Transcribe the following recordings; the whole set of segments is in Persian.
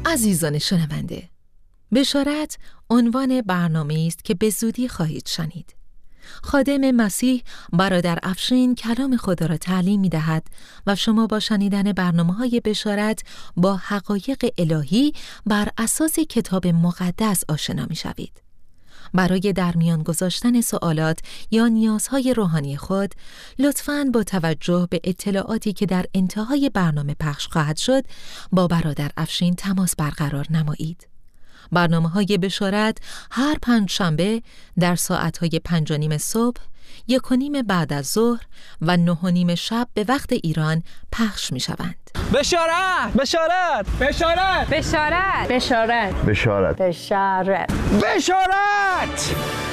عزیزان شنونده، بشارت عنوان برنامه‌ای است که به زودی خواهید شنید. خادم مسیح برادر افشین کلام خدا را تعلیم می‌دهد و شما با شنیدن برنامه‌های بشارت با حقایق الهی بر اساس کتاب مقدس آشنا می‌شوید. برای در میان گذاشتن سوالات یا نیازهای روحانی خود، لطفاً با توجه به اطلاعاتی که در انتهای برنامه پخش خواهد شد، با برادر افشین تماس برقرار نمایید. برنامه‌های بشارت هر پنجشنبه در ساعت‌های 5:30 صبح، 1:30 بعد از ظهر و 9:30 شب به وقت ایران پخش می‌شوند. بشارت! بشارت! بشارت! بشارت! بشارت! بشارت. بشارت! بشارت!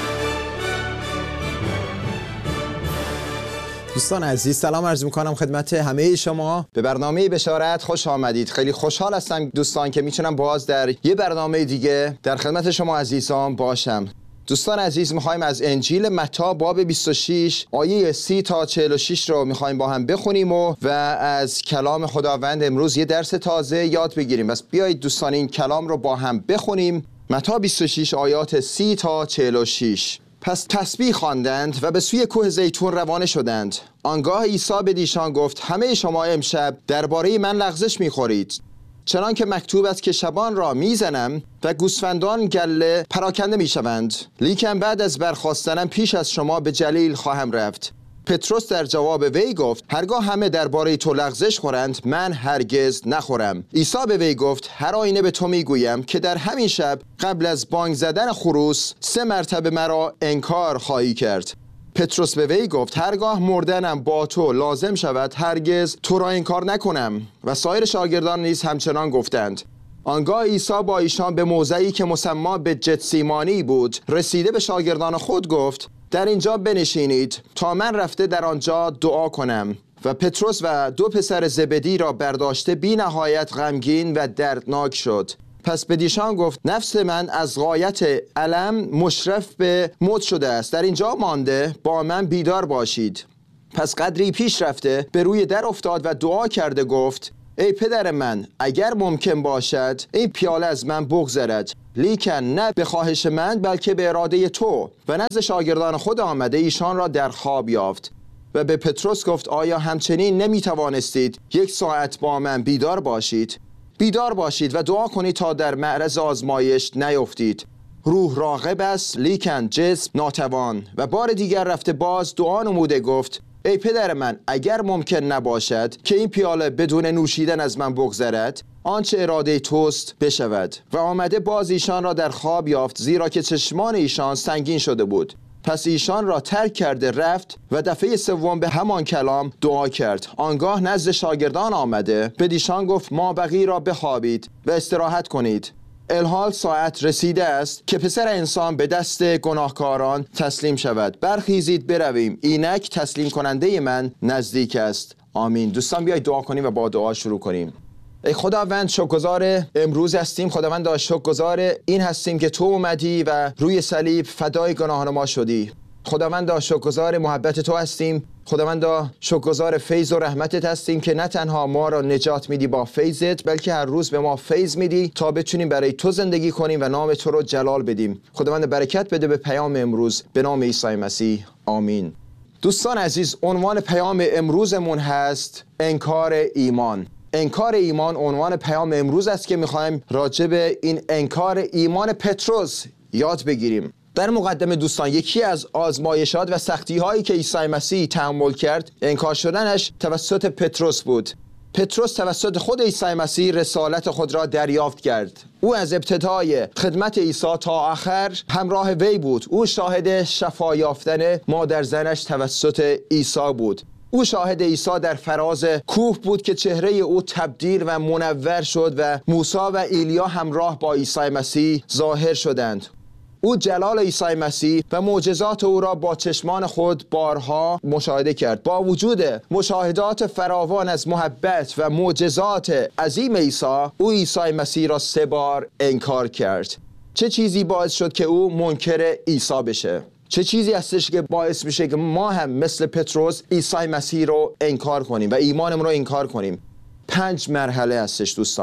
دوستان عزیز، سلام عرض میکنم خدمت همه شما. به برنامه بشارت خوش آمدید. خیلی خوشحال هستم دوستان که میتونم باز در یه برنامه دیگه در خدمت شما عزیزان باشم. دوستان عزیز، میخوایم از انجیل متی باب 26 آیه 30 تا 46 رو میخوایم با هم بخونیم و از کلام خداوند امروز یه درس تازه یاد بگیریم. بس بیایید دوستان این کلام رو با هم بخونیم. متی 26 آیات 30 تا 46. پس تسبیح خواندند و به سوی کوه زیتون روانه شدند. آنگاه عیسی به ایشان گفت: همه شما امشب درباره من لغزش می‌خورید، چنان که مکتوب است که شبان را میزنم و گوسفندان گله پراکنده میشوند. لیکن بعد از برخاستنم پیش از شما به جلیل خواهم رفت. پتروس در جواب وی گفت: هرگاه همه درباره تو لغزش خورند، من هرگز نخورم. عیسی به وی گفت: هر آینه به تو میگویم که در همین شب قبل از بانگ زدن خروس 3 مرتبه مرا انکار خواهی کرد. پتروس به وی گفت: هرگاه مردنم با تو لازم شود، هرگز تو را انکار نکنم. و سایر شاگردان نیز همچنان گفتند. آنگاه عیسی با ایشان به موضعی که مسمی به جتسیمانی بود رسیده به شاگردان خود گفت: در اینجا بنشینید تا من رفته در آنجا دعا کنم. و پتروس و 2 پسر زبدی را برداشته بی نهایت غمگین و دردناک شد. پس به ایشان گفت: نفس من از غایت الم مشرف به موت شده است. در اینجا مانده با من بیدار باشید. پس قدری پیش رفته به روی در افتاد و دعا کرده گفت: ای پدر من، اگر ممکن باشد این پیاله از من بگذرد، لیکن نه به خواهش من بلکه به اراده تو. و نزد شاگردان خود آمده ایشان را در خواب یافت و به پتروس گفت: آیا همچنین نمیتوانستید 1 ساعت با من بیدار باشید؟ بیدار باشید و دعا کنید تا در معرض آزمایش نیفتید. روح راغب است لیکن جسم ناتوان. و بار دیگر رفته باز دعا نموده گفت: ای پدر من، اگر ممکن نباشد که این پیاله بدون نوشیدن از من بگذرد، آنچه اراده توست بشود. و آمده باز ایشان را در خواب یافت، زیرا که چشمان ایشان سنگین شده بود. پس ایشان را ترک کرده رفت و دفعه 3 به همان کلام دعا کرد. آنگاه نزد شاگردان آمده به ایشان گفت: ما بقی را بخوابید و استراحت کنید. الحال ساعت رسیده است که پسر انسان به دست گناهکاران تسلیم شود. برخیزید برویم، اینک تسلیم کننده من نزدیک است. آمین. دوستان بیایید دعا کنیم و با دعا شروع کنیم. ای خداوند، شکرگزار امروز هستیم. خداوند، شکرگزار این هستیم که تو اومدی و روی صلیب فدای گناهان ما شدی. خداوند، شکرگزار محبت تو هستیم. خداوند، شکرگزار فیض و رحمتت هستیم که نه تنها ما را نجات میدی با فیضت، بلکه هر روز به ما فیض میدی تا بتونیم برای تو زندگی کنیم و نام تو رو جلال بدیم. خداوند برکت بده به پیام امروز، به نام عیسی مسیح. آمین. دوستان عزیز، عنوان پیام امروزمون هست انکار ایمان. انکار ایمان عنوان پیام امروز است که میخوایم راجع به این انکار ایمان پتروس یاد بگیریم. در مقدمه دوستان، یکی از آزمایشات و سختی هایی که عیسی مسیح تحمل کرد انکار شدنش توسط پتروس بود. پتروس توسط خود عیسی مسیح رسالت خود را دریافت کرد. او از ابتدای خدمت عیسی تا آخر همراه وی بود. او شاهد شفا یافتن مادر زنش توسط عیسی بود. او شاهد عیسی در فراز کوه بود که چهره او تبدیل و منور شد و موسی و ایلیا همراه با عیسی مسیح ظاهر شدند. او جلال عیسی مسیح و معجزات او را با چشمان خود بارها مشاهده کرد. با وجود مشاهدات فراوان از محبت و معجزات عظیم عیسی، او عیسی مسیح را 3 بار انکار کرد. چه چیزی باعث شد که او منکر عیسی بشه؟ چه چیزی هستش که باعث میشه که ما هم مثل پتروس عیسی مسیح رو انکار کنیم و ایمانمون رو انکار کنیم؟ 5 مرحله هستش دوستان.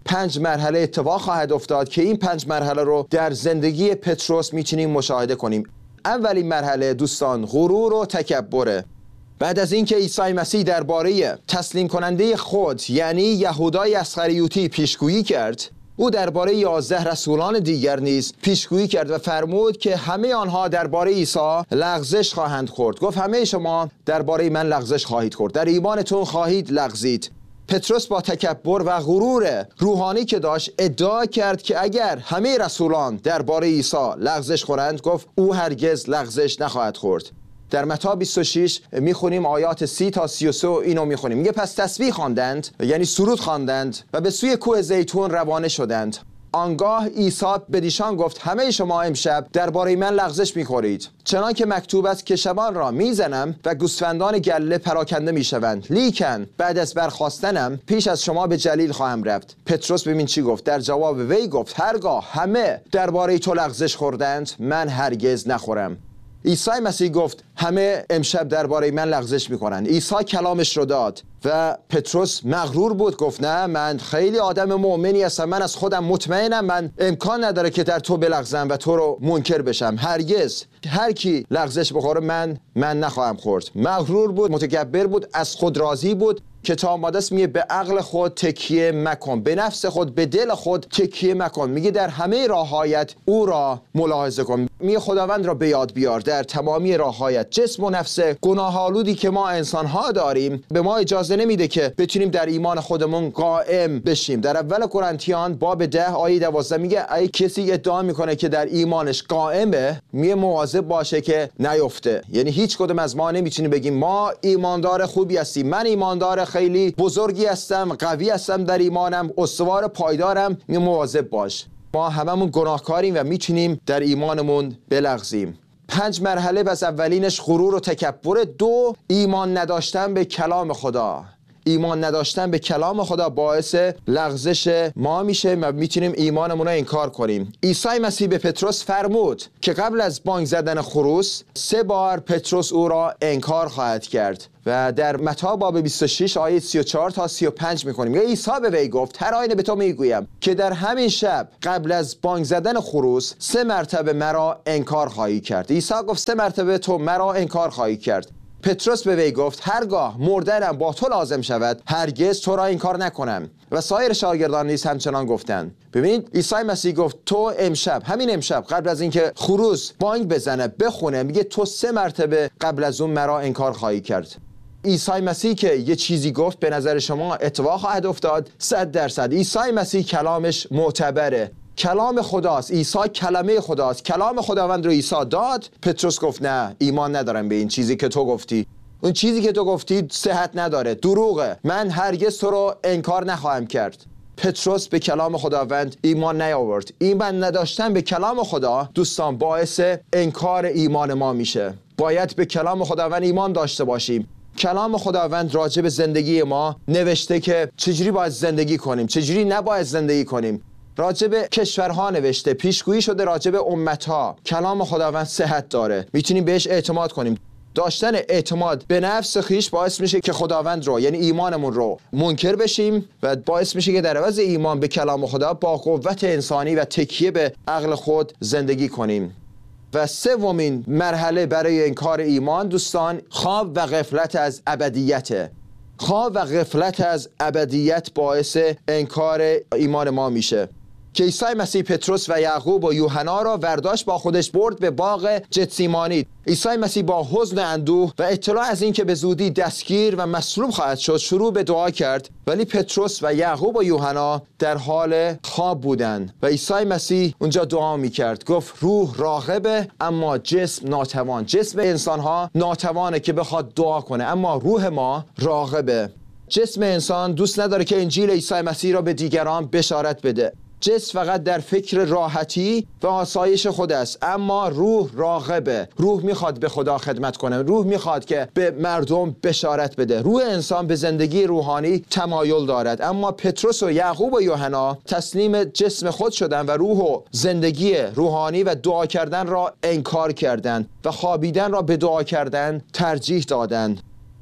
5 مرحله اتفاق خواهد افتاد که این 5 مرحله رو در زندگی پتروس میتونیم مشاهده کنیم. اولین مرحله دوستان غرور و تکبره. بعد از اینکه عیسی مسیح درباره تسلیم کننده خود یعنی یهودای اسخریوطی پیشگویی کرد، او درباره 11 رسولان دیگر نیز پیشگویی کرد و فرمود که همه آنها درباره عیسی لغزش خواهند خورد. گفت همه شما درباره من لغزش خواهید خورد، در ایمانتون خواهید لغزید. پتروس با تکبر و غرور روحانی که داشت ادعا کرد که اگر همه رسولان درباره عیسی لغزش خورند، گفت او هرگز لغزش نخواهد خورد. در متی 26 میخونیم آیات 30 تا 33 اینو میخونیم. میگه پس تسبیح خواندند یعنی سرود خواندند و به سوی کوه زیتون روانه شدند. آنگاه عیسی به ایشان گفت همه شما امشب درباره من لغزش میخورید، چنان که مکتوب است که شبان را میزنم و گوسفندان گله پراکنده میشوند، لیکن بعد از برخاستنم پیش از شما به جلیل خواهم رفت. پتروس ببین چی گفت. در جواب وی گفت هرگاه همه درباره تو لغزش خوردند من هرگز نخورم. عیسی مسیح گفت همه امشب درباره من لغزش میکنن. عیسی کلامش رو داد و پتروس مغرور بود، گفت نه من خیلی آدم مؤمنی هستم، من از خودم مطمئنم، من امکان نداره که در تو بلغزم و تو رو منکر بشم. هرگز هر کی لغزش بخوره من نخواهم خورد. مغرور بود، متکبر بود، از خود راضی بود. کتاب مقدس میگه به عقل خود تکیه مکن، به نفس خود، به دل خود تکیه مکن. میگه در همه راه‌هایت او را ملاحظه کن. میگه خداوند را به یاد بیار در تمامی راه‌هایت. جسم و نفس گناه‌آلودی که ما انسان‌ها داریم به ما اجازه نمیده که بتونیم در ایمان خودمون قائم بشیم. در اول قرنتیان باب 10 آیه 12 میگه ای کسی ادعا میکنه که در ایمانش قائمه، میگه مواظب باشه که نیفته. یعنی هیچ کدوم از ما نمیتونیم بگیم ما ایماندار خوبی هستیم، من ایماندار خیلی بزرگی هستم، قوی هستم در ایمانم، استوار پایدارم. مواظب باش، ما هممون گناهکاریم و میتونیم در ایمانمون بلغزیم. 5 مرحله بس اولینش غرور و تکبر. 2 ایمان نداشتن به کلام خدا. ایمان نداشتن به کلام خدا باعث لغزش ما میشه و میتونیم ایمانمون رو انکار کنیم. عیسی مسیح به پتروس فرمود که قبل از بانگ زدن خروس 3 بار پتروس او را انکار خواهد کرد و در متی باب 26 آیه 34 تا 35 میخونیم. عیسی به وی گفت هر آینه به تو میگویم که در همین شب قبل از بانگ زدن خروس 3 مرتبه مرا انکار خواهی کرد. عیسی گفت 3 مرتبه تو مرا انکار خواهی کرد. پتروس به وی گفت هرگاه مردنم با تو لازم شود هرگز تو را انکار نکنم. و سایر شاگردان نیز همچنان گفتند. ببینید عیسی مسیح گفت تو امشب، همین امشب قبل از اینکه خروس بانگ بزنه بخونه، میگه تو 3 مرتبه قبل از اون مرا انکار خواهی کرد. عیسی مسیح که یه چیزی گفت به نظر شما اتفاق خواهد افتاد 100%. عیسی مسیح کلامش معتبره، کلام خداست. عیسی کلمه خداست، کلام خداوند رو عیسی داد. پتروس گفت نه ایمان ندارم به این چیزی که تو گفتی، اون چیزی که تو گفتی صحت نداره، دروغه، من هرگز تو رو انکار نخواهم کرد. پتروس به کلام خداوند ایمان نیاورد. ایمان نداشتن به کلام خدا دوستان باعث انکار ایمان ما میشه. باید به کلام خداوند ایمان داشته باشیم. کلام خداوند راجع به زندگی ما نوشته که چجوری باید زندگی کنیم، چجوری نباید زندگی کنیم. راجع به کشورها نوشته، پیشگویی شده راجع به امتها. کلام خداوند صحت داره، میتونیم بهش اعتماد کنیم. داشتن اعتماد به نفس خیش باعث میشه که خداوند رو یعنی ایمانمون رو منکر بشیم و باعث میشه که در عوض ایمان به کلام خدا با قوت انسانی و تکیه به عقل خود زندگی کنیم. و 3مین مرحله برای انکار ایمان دوستان خواب و غفلت از ابدیته. خواب و غفلت از ابدیت باعث انکار ایمان ما میشه که عیسی مسیح پتروس و یعقوب و یوحنا را برداشت با خودش برد به باغ جتسیمانی. عیسی مسیح با حزن و اندوه و اطلاع از این که به زودی دستگیر و مصلوب خواهد شد شروع به دعا کرد، ولی پتروس و یعقوب و یوحنا در حال خواب بودند و عیسی مسیح اونجا دعا میکرد. گفت روح راغبه اما جسم ناتوان. جسم انسانها ناتوانه که بخواد دعا کنه، اما روح ما راغبه. جسم انسان دوست نداره که انجیل عیسی مسیح را به دیگران بشارت بده. جسم فقط در فکر راحتی و آسایش خود است، اما روح راغبه. روح میخواد به خدا خدمت کنه، روح میخواد که به مردم بشارت بده. روح انسان به زندگی روحانی تمایل دارد، اما پتروس و یعقوب و یوحنا تسلیم جسم خود شدند و روح و زندگی روحانی و دعا کردن را انکار کردند و خوابیدن را به دعا کردن ترجیح دادند.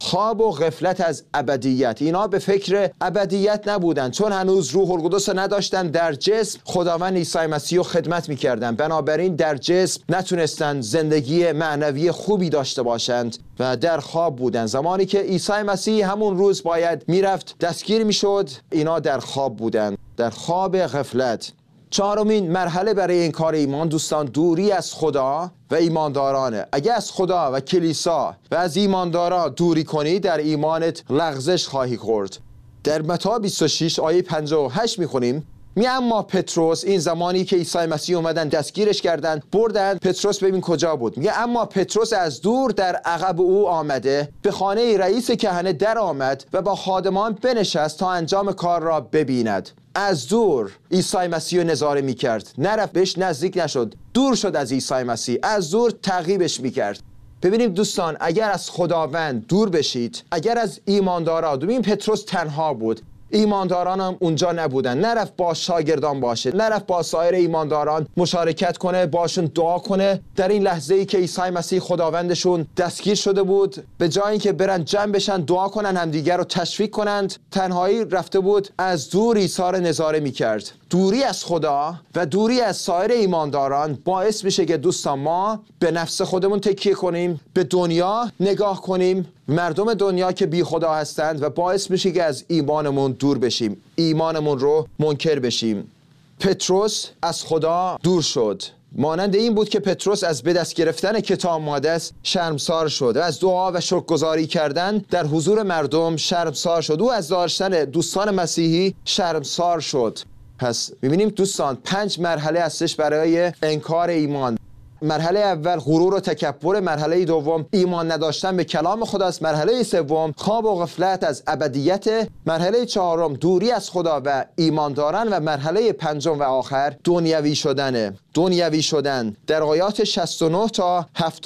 خواب و غفلت از ابدیت. اینا به فکر ابدیت نبودن، چون هنوز روح القدس رو نداشتن. در جسم خداوند عیسی مسیح رو خدمت میکردن، بنابراین در جسم نتونستن زندگی معنوی خوبی داشته باشند و در خواب بودن. زمانی که عیسی مسیح همون روز باید میرفت دستگیر میشد، اینا در خواب بودن، در خواب غفلت. چهارمین مرحله برای انکار ایمان دوستان، دوری از خدا و ایماندارانه. اگه از خدا و کلیسا و از ایمانداران دوری کنی، در ایمانت لغزش خواهی خورد. در متی 26 آیه 58 میخونیم، اما پتروس، این زمانی که عیسی مسیح اومدن دستگیرش کردن بردن، پتروس ببین کجا بود، میگه اما پتروس از دور در عقب او آمده به خانه رئیس کهنه در آمد و با خادمان بنشست تا انجام کار را ببیند. از دور عیسی مسیح رو نظاره میکرد، نرفت بهش نزدیک نشد، دور شد از عیسی مسیح، از دور تعقیبش میکرد. ببینیم دوستان، اگر از خداوند دور بشید، اگر از ایمانداران، ببین پتروس تنها بود، ایمانداران هم اونجا نبودن، نرفت با شاگردان باشه، نرفت با سایر ایمانداران مشارکت کنه، باشون دعا کنه. در این لحظه ای که عیسی مسیح خداوندشون دستگیر شده بود، به جای اینکه برن جمع بشن دعا کنن، همدیگر رو تشویق کنند، تنهایی رفته بود از دور عیسی رو نظاره میکرد. دوری از خدا و دوری از سایر ایمانداران باعث میشه که دوستان ما به نفس خودمون تکیه کنیم، به دنیا نگاه کنیم، مردم دنیا که بی خدا هستند، و باعث میشه که از ایمانمون دور بشیم، ایمانمون رو منکر بشیم. پتروس از خدا دور شد. مانند این بود که پتروس از به دست گرفتن کتاب مقدس شرمسار شد و از دعا و شکرگزاری کردن در حضور مردم شرمسار شد. او از داشتن دوستان مسیحی شرمسار شد. پس میبینیم دوستان 5 مرحله هستش برای انکار ایمان. مرحله اول غرور و تکبر، مرحله دوم ایمان نداشتن به کلام خداست، مرحله سوم خواب و غفلت از ابدیت، مرحله چهارم دوری از خدا و ایمانداران، و مرحله پنجم و آخر دنیوی شدنه. دنیوی شدن. در آیات 69 تا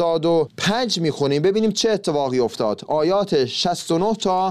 75 میخونیم، ببینیم چه اتفاقی افتاد. آیات 69 تا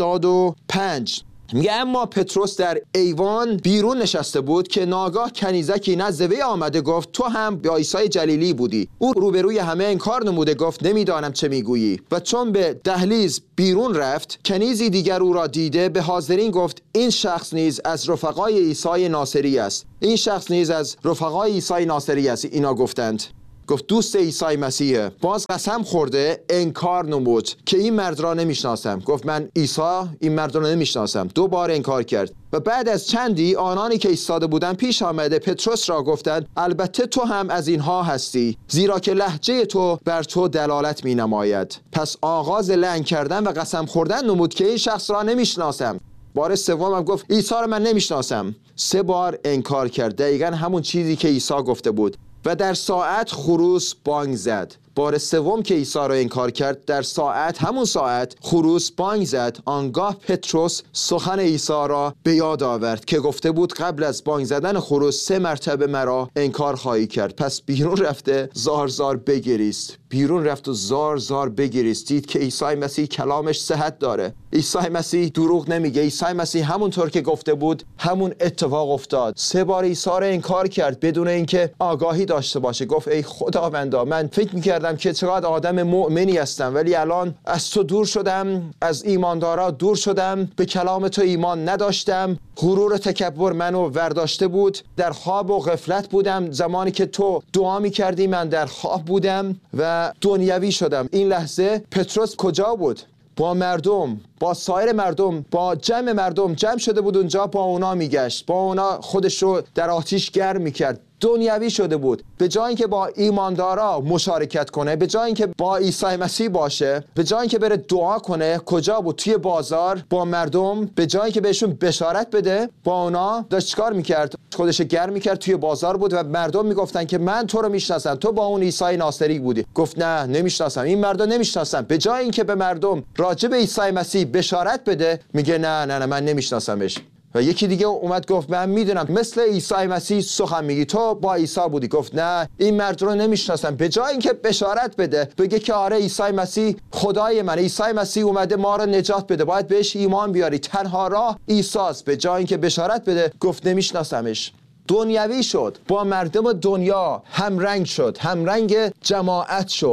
75 میگه اما پتروس در ایوان بیرون نشسته بود که ناگاه کنیزکی نزد وی آمده گفت تو هم با عیسی جلیلی بودی. او روبروی همه انکار نموده گفت نمیدانم چه میگویی. و چون به دهلیز بیرون رفت، کنیزی دیگر او را دیده به حاضرین گفت این شخص نیز از رفقای عیسی ناصری است. این شخص نیز از رفقای عیسی ناصری است. اینا گفتند، گفت دوست عیسی مسیحه. باز قسم خورده انکار نمود که این مرد را نمیشناسم. گفت من عیسی این مرد را نمیشناسم. 2 بار انکار کرد. و بعد از چندی آنانی که ایستاده بودند پیش آمده پتروس را گفتند البته تو هم از اینها هستی، زیرا که لهجه تو بر تو دلالت می نماید. پس آغاز لعن کردن و قسم خوردن نمود که این شخص را نمیشناسم. بار سوم هم گفت عیسی را من نمیشناسم. 3 بار انکار کرد، دقیقاً همون چیزی که عیسی گفته بود. و در ساعت خروس بانگ زد. بار سوم که عیسی را انکار کرد، در ساعت، همون ساعت خروس بانگ زد. آنگاه پتروس سخن عیسی را به یاد آورد که گفته بود قبل از بانگ زدن خروس 3 مرتبه مرا انکار خواهی کرد. پس بیرون رفته زار زار بگریست. بیرون رفت و زار زار بگریست. دید که عیسی مسیح کلامش صحت داره. عیسی مسیح دروغ نمیگه. عیسی مسیح همونطور که گفته بود همون اتفاق افتاد. 3 بار عیسی را انکار کرد بدون اینکه آگاهی داشته باشه. گفت ای خداوندا، من فکر می‌کردم که چقدر آدم مؤمنی هستم، ولی الان از تو دور شدم، از ایماندارا دور شدم، به کلام تو ایمان نداشتم، غرور و تکبر منو ورداشته بود، در خواب و غفلت بودم. زمانی که تو دعا می‌کردی من در خواب بودم و دنیوی شدم. این لحظه پتروس کجا بود؟ با مردم، با سایر مردم، با جمع مردم جمع شده بود اونجا، با اونا میگشت، با اونا خودش رو در آتش گرم میکرد. دنیوی شده بود. به جای اینکه با ایماندارا مشارکت کنه، به جای اینکه با عیسی مسیح باشه، به جای اینکه بره دعا کنه، کجا بود؟ توی بازار با مردم. به جای اینکه بهشون بشارت بده، با اونا داشت چیکار میکرد؟ خودش گرم میکرد، توی بازار بود و مردم میگفتن که من تو رو میشناسم، تو با اون عیسی ناصری بودی. گفت نه نمیشناسم، این مردا نمیشناسم. به جای اینکه به مردم راجع به عیسی مسیح بشارت بده، میگه نه من نمیشناسمش. و یکی دیگه اومد گفت من میدونم مثل عیسی مسیح سخن میگی، تو با عیسی بودی. گفت نه این مرد رو نمیشناسم. به جای اینکه بشارت بده، بگه که آره عیسی مسیح خدای من، عیسی مسیح اومده ما رو نجات بده، باید بهش ایمان بیاری، تنها راه عیسی است، به جای اینکه بشارت بده گفت نمیشناسمش. دنیوی شد، با مردم دنیا همرنگ شد، همرنگ جماعت شد.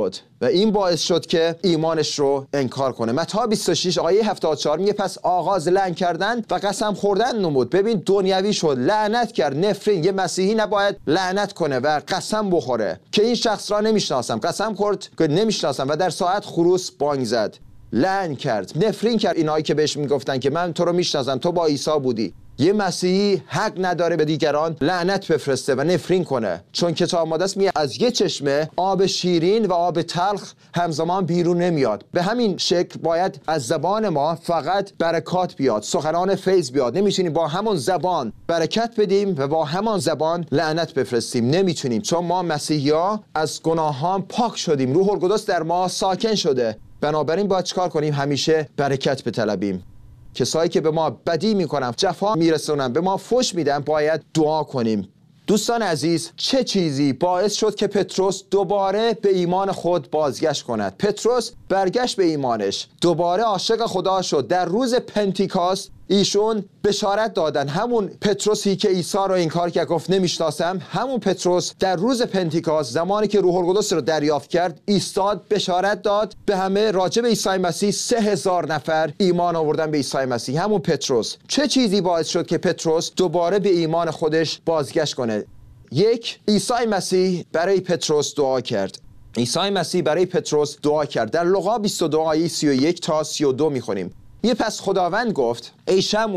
و این باعث شد که ایمانش رو انکار کنه. متی 26 آیه 74 میگه پس آغاز لعن کردن و قسم خوردن نمود. ببین دنیوی شد، لعنت کرد، نفرین. یه مسیحی نباید لعنت کنه و قسم بخوره که این شخص را نمیشناسم. قسم خورد که نمیشناسم و در ساعت خروس بانگ زد، لعن کرد، نفرین کرد اینایی که بهش میگفتن که من تو رو میشناسم، تو با عیسی بودی. یه مسیحی حق نداره به دیگران لعنت بفرسته و نفرین کنه، چون کتاب مقدس میگه از یه چشمه آب شیرین و آب تلخ همزمان بیرون نمیاد. به همین شکل باید از زبان ما فقط برکات بیاد، سخنان فیض بیاد. نمیتونیم با همون زبان برکت بدیم و با همان زبان لعنت بفرستیم، نمیتونیم، چون ما مسیحی‌ها از گناهان پاک شدیم، روح القدس در ما ساکن شده. بنابراین باید چیکار کنیم؟ همیشه برکت بطلبیم. کسایی که به ما بدی میکنن، جفا میرسونن، به ما فحش میدن، باید دعا کنیم. دوستان عزیز، چه چیزی باعث شد که پتروس دوباره به ایمان خود بازگشت کند؟ پتروس برگشت به ایمانش، دوباره عاشق خدا شد. در روز پنتیکاست ایشون بشارت دادن. همون پتروسی که عیسی رو انکار کرد، گفت نمیشناسم، همون پتروس در روز پنتیکاست زمانی که روح القدس رو دریافت کرد، ایستاد بشارت داد به همه راجع به عیسی مسیح. 3000 نفر ایمان آوردن به عیسی مسیح. همون پتروس. چه چیزی باعث شد که پتروس دوباره به ایمان خودش بازگشت کنه؟ یک، عیسی مسیح برای پتروس دعا کرد. عیسی مسیح برای پتروس دعا کرد. در لوقا 22 آیه 31 تا 32 میخونیم. یه پس خداوند گفت ای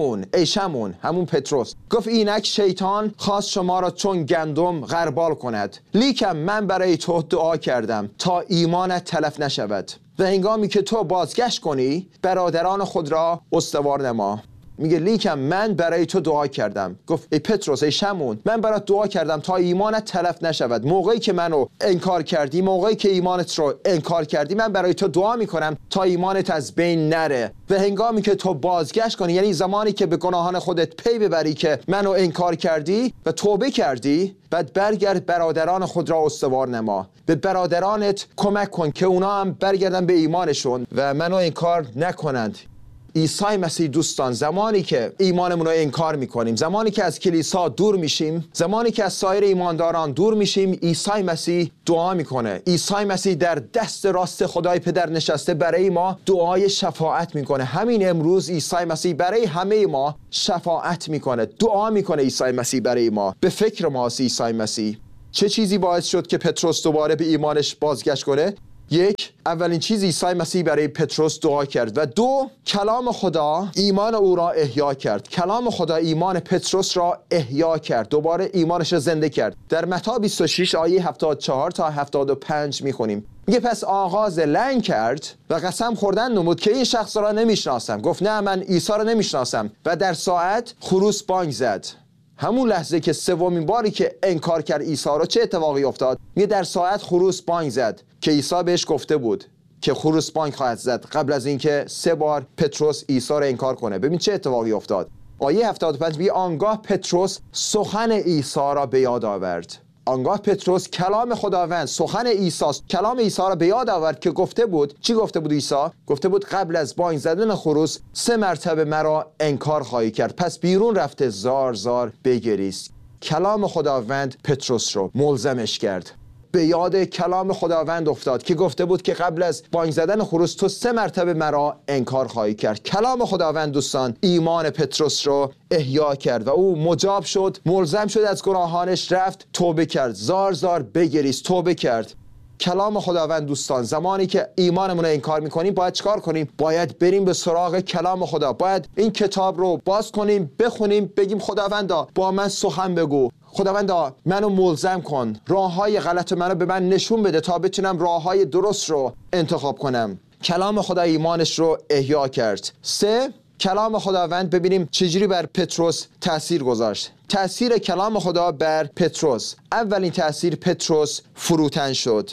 شمعون، همون پتروس، گفت اینک شیطان خواست شما را چون گندم غربال کند، لیکن من برای تو دعا کردم تا ایمانت تلف نشود و هنگامی که تو بازگشت کنی برادران خود را استوار نما. میگه لیکن من برای تو دعا کردم. گفت ای پتروس، ای شمعون، من برات دعا کردم تا ایمانت تلف نشود. موقعی که منو انکار کردی، موقعی که ایمانت رو انکار کردی، من برای تو دعا میکنم تا ایمانت از بین نره و هنگامی که تو بازگشت کنی، یعنی زمانی که به گناهان خودت پی ببری که منو انکار کردی و توبه کردی، بعد برگرد برادران خود را استوار نما. به برادرانت کمک کن که اونا هم برگردن به ایمانشون و منو انکار نکنند. عیسی مسیح دوستان، زمانی که ایمانمون رو انکار میکنیم، زمانی که از کلیسا دور میشیم، زمانی که از سایر ایمانداران دور میشیم، عیسی مسیح دعا میکنه. عیسی مسیح در دست راست خدای پدر نشسته، برای ما دعای شفاعت میکنه. همین امروز عیسی مسیح برای همه ما شفاعت میکنه، دعا میکنه. عیسی مسیح برای ما، به فکر ماست. عیسی مسیح چه چیزی باعث شد که پتروس دوباره به ایمانش بازگشت کنه؟ یک، اولین چیز عیسی مسیح برای پتروس دعا کرد و دو، کلام خدا ایمان او را احیا کرد. کلام خدا ایمان پتروس را احیا کرد، دوباره ایمانش را زنده کرد. در متی 26 آیه 74 تا 75 میخونیم. میگه پس آغاز لعن کرد و قسم خوردن نمود که این شخص را نمیشناسم. گفت نه، من عیسی را نمیشناسم و در ساعت خروس بانگ زد. همون لحظه که سومین باری که انکار کرد عیسی را، چه اتفاقی افتاد؟ میگه در ساعت خروس بانگ زد که عیسی بهش گفته بود که خروس بانگ خواهد زد قبل از اینکه 3 بار پتروس عیسی را انکار کنه. ببین چه اتفاقی افتاد. آیه 75 میگه آنگاه پتروس سخن عیسی را به یاد آورد. آنگاه پتروس کلام خداوند، سخن عیسی، کلام عیسی را به یاد آورد که گفته بود. چی گفته بود عیسی؟ گفته بود قبل از بانگ زدن خروس 3 مرتبه مرا انکار خواهی کرد. پس بیرون رفته زار زار بگریست. کلام خداوند پتروس رو ملزمش کرد، به یاد کلام خداوند افتاد که گفته بود که قبل از بانگ زدن خروس تو 3 مرتبه مرا انکار خواهی کرد. کلام خداوند دوستان ایمان پتروس رو احیا کرد و او مجاب شد، ملزم شد از گناهانش، رفت توبه کرد، زار زار بگریست، توبه کرد. کلام خداوند دوستان، زمانی که ایمانمون رو انکار میکنیم باید چیکار کنیم؟ باید بریم به سراغ کلام خدا، باید این کتاب رو باز کنیم، بخونیم، بگیم خداوندا با من سخن بگو، خداوندا منو ملزم کن، راههای غلط منو به من نشون بده تا بتونم راههای درست رو انتخاب کنم. کلام خدا ایمانش رو احیا کرد. 3. کلام خداوند ببینیم چجوری بر پتروس تأثیر گذاشت. تأثیر کلام خدا بر پتروس، اولین تأثیر، پتروس فروتن شد.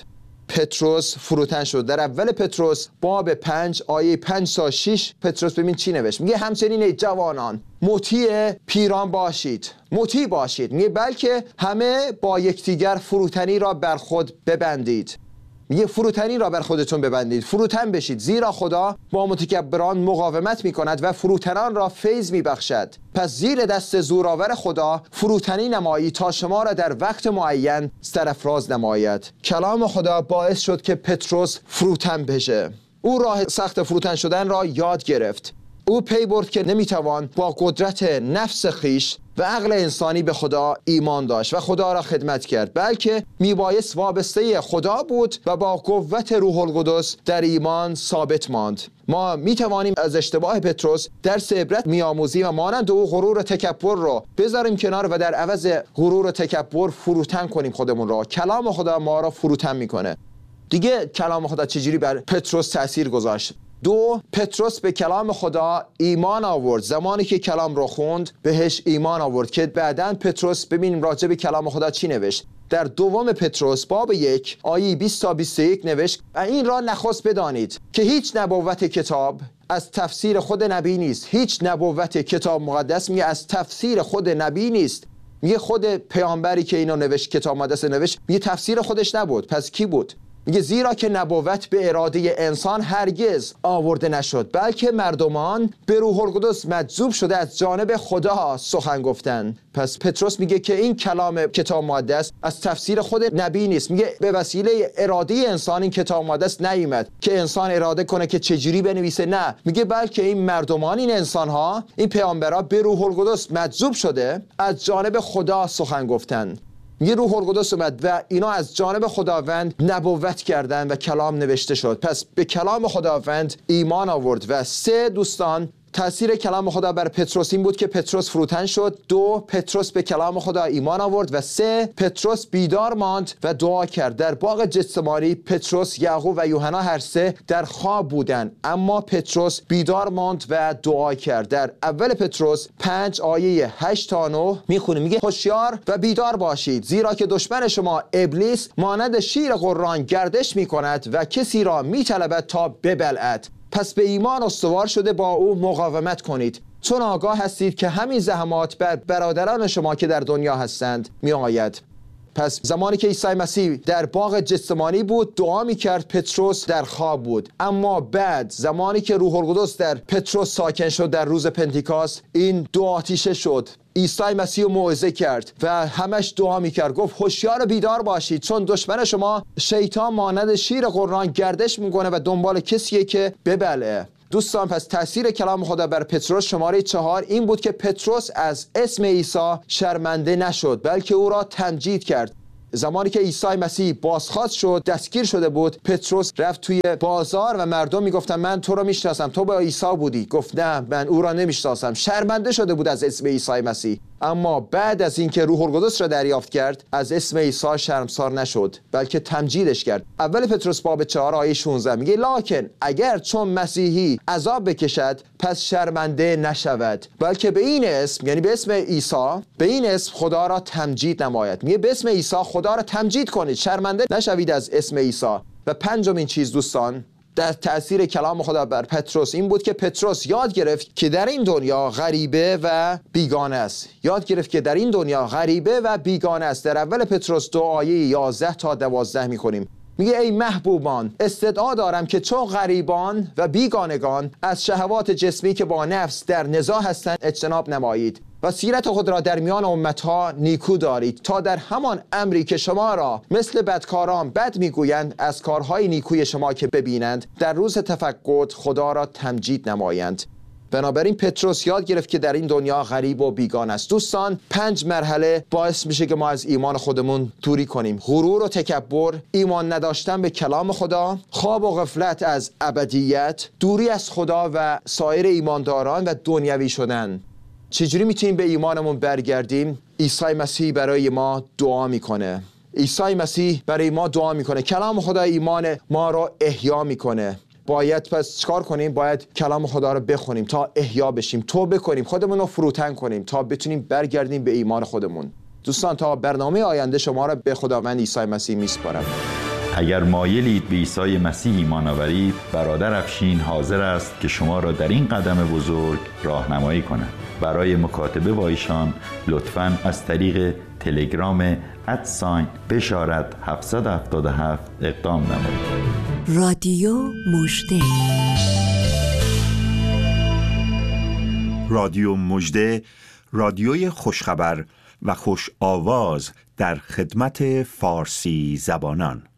پتروس فروتن شد. در اول پتروس باب 5 آیه 5 تا 6 پتروس ببین چی نوشت. میگه همچنین ای جوانان مطیع پیران باشید، مطیع باشید. میگه بلکه همه با یکدیگر فروتنی را بر خود ببندید. میگه فروتنی را بر خودتون ببندید، فروتن بشید، زیرا خدا با متکبران مقاومت میکند و فروتنان را فیض میبخشد. پس زیر دست زورآور خدا فروتنی نمایید تا شما را در وقت معین سرافراز نماید. کلام خدا باعث شد که پتروس فروتن بشه. او راه سخت فروتن شدن را یاد گرفت. او پی برد که نمیتوان با قدرت نفس خیش و عقل انسانی به خدا ایمان داشت و خدا را خدمت کرد، بلکه میبایست وابسته خدا بود و با قوت روح القدس در ایمان ثابت ماند. ما میتوانیم از اشتباه پتروس درس عبرت میآموزیم و مانند او غرور و تکبر را بذاریم کنار و در عوض غرور و تکبر فروتن کنیم خودمون را. کلام خدا ما را فروتن میکنه. دیگه کلام خدا چجوری بر پتروس تأثیر گذاشت؟ 2. پتروس به کلام خدا ایمان آورد. زمانی که کلام رو خوند بهش ایمان آورد که بعداً پتروس ببینیم راجع به کلام خدا چی نوشت. در دوم پتروس باب 1 آیه 20 تا 21 نوشت و این را نخست بدانید که هیچ نبوت کتاب از تفسیر خود نبی نیست. هیچ نبوت کتاب مقدس میگه از تفسیر خود نبی نیست. میگه خود پیامبری که اینو نوشت، کتاب مقدس نوشت، میگه تفسیر خودش نبود. پس کی بود؟ میگه زیرا که نبوت به اراده انسان هرگز آورده نشد، بلکه مردمان به روح القدس مجذوب شده از جانب خدا سخن گفتند. پس پتروس میگه که این کلام کتاب مقدس از تفسیر خود نبی نیست. میگه به وسیله اراده انسان این کتاب مقدس نیامد که انسان اراده کنه که چجوری بنویسه، نه، میگه بلکه این مردمان، این انسانها، این پیامبرا به روح القدس مجذوب شده از جانب خدا سخن گفتند. یه روح القدس اومد و اینا از جانب خداوند نبوت کردن و کلام نوشته شد. پس به کلام خداوند ایمان آورد. و 3 دوستان، تأثیر کلام خدا بر پتروس این بود که پتروس فروتن شد. 2. پتروس به کلام خدا ایمان آورد. و 3. پتروس بیدار ماند و دعا کرد. در باغ گتسمانی پتروس، یعقوب و یوحنا هر 3 در خواب بودند، اما پتروس بیدار ماند و دعا کرد. در اول پتروس 5 آیه 8 تا 9 میخونیم، میگه هوشیار و بیدار باشید، زیرا که دشمن شما ابلیس مانند شیر قران گردش میکند و کسی را میطلبد تا ببلعد. پس به ایمان استوار شده با او مقاومت کنید، چون آگاه هستید که همین زحمات بر برادران شما که در دنیا هستند می آید. پس زمانی که عیسی مسیح در باغ گتسمانی بود دعا می کرد، پتروس در خواب بود. اما بعد زمانی که روح القدس در پتروس ساکن شد در روز پنتیکاست، این دو آتیشه شد. عیسی مسیح موعظه کرد و همش دعا میکرد، گفت هوشیار و بیدار باشید، چون دشمن شما شیطان مانند شیر قران گردش میکنه و دنبال کسیه که ببلعه. دوستان، پس تاثیر کلام خدا بر پتروس شماره 4 این بود که پتروس از اسم عیسی شرمنده نشد، بلکه او را تمجید کرد. زمانی که عیسی مسیح بازخواست شد، دستگیر شده بود، پتروس رفت توی بازار و مردم میگفتن من تو رو میشناسم، تو با عیسی بودی. گفت نه، من او را نمیشناسم. شرمنده شده بود از اسم عیسی مسیح. اما بعد از اینکه روح القدس را دریافت کرد، از اسم عیسی شرمسار نشد، بلکه تمجیدش کرد. اول پتروس باب 4 آیه 16 میگه لاکن اگر چون مسیحی عذاب بکشد پس شرمنده نشود، بلکه به این اسم، یعنی به اسم عیسی، به این اسم خدا را تمجید نماید. میگه به اسم عیسی خدا را تمجید کنید، شرمنده نشوید از اسم عیسی. و پنجمین چیز دوستان، در تأثیر کلام خدا بر پتروس این بود که پتروس یاد گرفت که در این دنیا غریبه و بیگانه است. یاد گرفت که در این دنیا غریبه و بیگانه است. در اول پتروس 2 آیه 11 تا 12 میخونیم، میگه ای محبوبان، استدعا دارم که چون غریبان و بیگانگان از شهوات جسمی که با نفس در نزاع هستند اجتناب نمایید و سیرت خود را در میان امتها نیکو دارید، تا در همان امری که شما را مثل بدکاران بد میگویند از کارهای نیکوی شما که ببینند در روز تفقد خدا را تمجید نمایند. بنابراین پتروس یاد گرفت که در این دنیا غریب و بیگانه است. دوستان، 5 مرحله باعث میشه که ما از ایمان خودمون دوری کنیم: غرور و تکبر، ایمان نداشتن به کلام خدا، خواب و غفلت از ابدیت، دوری از خدا و سایر ایمانداران و دنیوی شدن. چجوری میتونیم به ایمانمون برگردیم؟ عیسی مسیح برای ما دعا میکنه. عیسی مسیح برای ما دعا میکنه. کلام خدا ایمان ما رو احیا میکنه. باید پس چیکار کنیم؟ باید کلام خدا رو بخونیم تا احیا بشیم، توبه کنیم، خودمون رو فروتن کنیم تا بتونیم برگردیم به ایمان خودمون. دوستان، تا برنامه آینده شما رو به خداوند عیسی مسیح میسپارم. اگر مایلید به عیسی مسیح ایمان آورید، برادر افشین حاضر است که شما را در این قدم بزرگ راهنمایی کند. برای مکاتبه با ایشان لطفاً از طریق تلگرام @بشارت 777 اقدام نمایید. رادیو مژده. رادیو مژده، رادیوی خوشخبر و خوش آواز در خدمت فارسی زبانان.